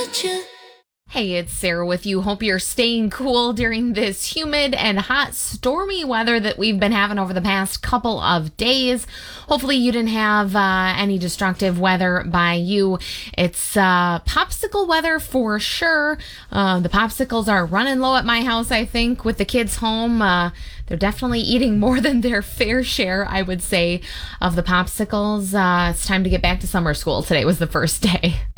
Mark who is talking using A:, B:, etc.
A: Hey, it's Sarah with you. Hope you're staying cool during this humid and hot, stormy weather that we've been having over the past couple of days. Hopefully you didn't have any destructive weather by you. It's popsicle weather for sure. The popsicles are running low at my house, I think, with the kids home. They're definitely eating more than their fair share, I would say, of the popsicles. It's time to get back to summer school. Today was the first day.